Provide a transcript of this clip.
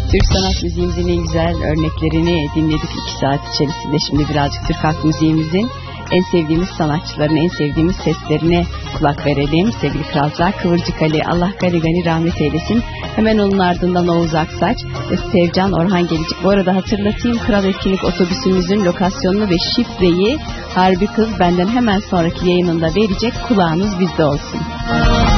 Türk sanat müziğimizin en güzel örneklerini dinledik 2 saat içerisinde. Şimdi birazcık Türk halk müziğimizin en sevdiğimiz sanatçıların en sevdiğimiz seslerine kulak verelim. Sevgili kralcılar, Kıvırcık Ali, Allah gani gani rahmet eylesin. Hemen onun ardından Oğuz Aksaç ve Sevcan Orhan gelecek. Bu arada hatırlatayım, Kral Etkinlik otobüsümüzün lokasyonunu ve şifreyi Harbi Kız benden hemen sonraki yayınında verecek. Kulağınız bizde olsun.